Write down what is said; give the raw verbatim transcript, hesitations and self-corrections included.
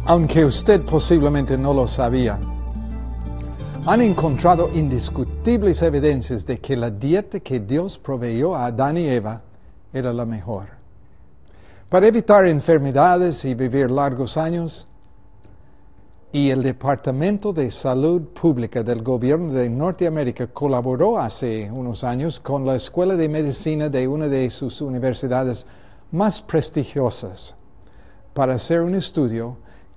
Aunque usted posiblemente no lo sabía, han encontrado indiscutibles evidencias de que la dieta que Dios proveyó a Adán y Eva era la mejor. Para evitar enfermedades y vivir largos años, y el Departamento de Salud Pública del Gobierno de Norteamérica colaboró hace unos años con la Escuela de Medicina de una de sus universidades más prestigiosas para hacer un estudio